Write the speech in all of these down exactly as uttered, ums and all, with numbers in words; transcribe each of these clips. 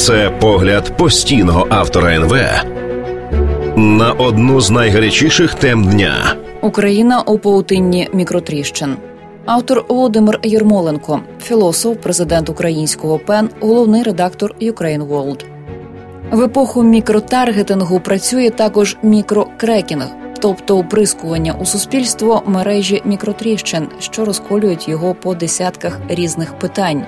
Це погляд постійного автора ен ве на одну з найгарячіших тем дня. Україна у павутинні мікротріщин. Автор Володимир Єрмоленко, філософ, президент українського пен, головний редактор Ukraine World. В епоху мікротаргетингу працює також мікрокрекінг, тобто оприскування у суспільство мережі мікротріщин, що розколюють його по десятках різних питань.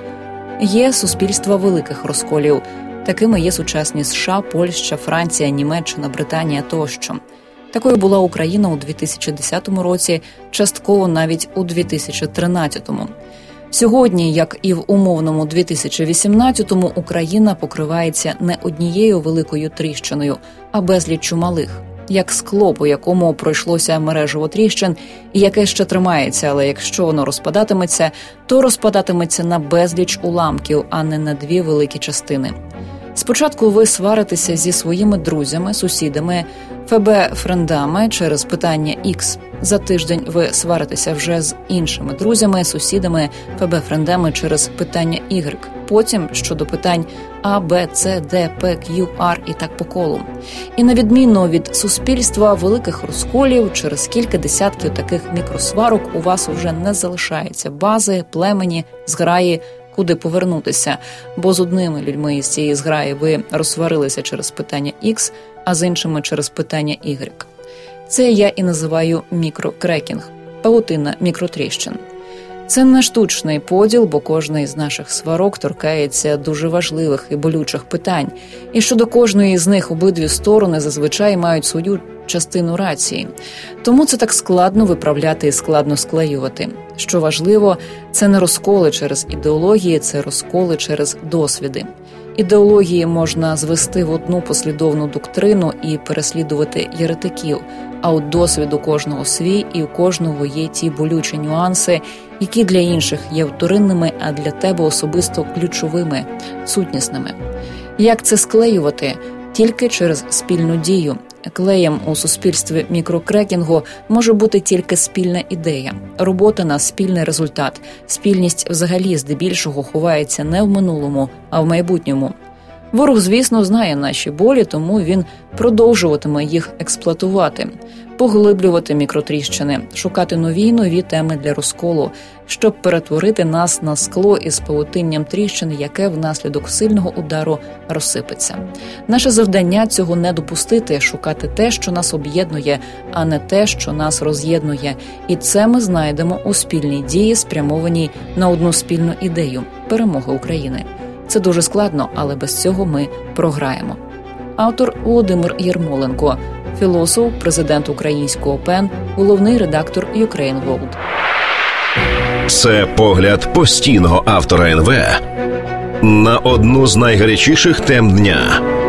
Є суспільства великих розколів. Такими є сучасні США, Польща, Франція, Німеччина, Британія тощо. Такою була Україна у дві тисячі десятому році, частково навіть у дві тисячі тринадцятому. Сьогодні, як і в умовному дві тисячі вісімнадцятому, Україна покривається не однією великою тріщиною, а безліччю малих. Як скло, по якому пройшлося мережево тріщин, і яке ще тримається, але якщо воно розпадатиметься, то розпадатиметься на безліч уламків, а не на дві великі частини. Спочатку ви сваритеся зі своїми друзями, сусідами, ФБ-френдами через питання X. За тиждень ви сваритеся вже з іншими друзями, сусідами, ФБ-френдами через питання Y. Потім щодо питань А, Б, С, Д, П, Q, R і так по колу. І на відміну від суспільства великих розколів, через кілька десятків таких мікросварок у вас вже не залишається бази, племені, зграї, куди повернутися, бо з одними людьми із цієї зграї ви розсварилися через питання X, а з іншими через питання Y. Це я і називаю мікрокрекінг, павутина мікротріщин. Це не штучний поділ, бо кожна із наших сварок торкається дуже важливих і болючих питань. І щодо кожної з них обидві сторони зазвичай мають свою частину рації. Тому це так складно виправляти і складно склеювати. Що важливо, це не розколи через ідеології, це розколи через досвіди. Ідеології можна звести в одну послідовну доктрину і переслідувати єретиків, а от досвід у кожного свій, і у кожного є ті болючі нюанси, які для інших є вторинними, а для тебе особисто ключовими, сутнісними. Як це склеювати? Тільки через спільну дію. Клеєм у суспільстві мікрокрекінгу може бути тільки спільна ідея, робота на спільний результат. Спільність взагалі здебільшого ховається не в минулому, а в майбутньому. Ворог, звісно, знає наші болі, тому він продовжуватиме їх експлуатувати, поглиблювати мікротріщини, шукати нові й нові теми для розколу, щоб перетворити нас на скло із павутинням тріщин, яке внаслідок сильного удару розсипеться. Наше завдання – цього не допустити, шукати те, що нас об'єднує, а не те, що нас роз'єднує. І це ми знайдемо у спільній дії, спрямованій на одну спільну ідею – перемоги України. Це дуже складно, але без цього ми програємо. Автор Володимир Єрмоленко, філософ, президент українського пен, головний редактор Ukraine World. Це погляд постійного автора ен ве на одну з найгарячіших тем дня.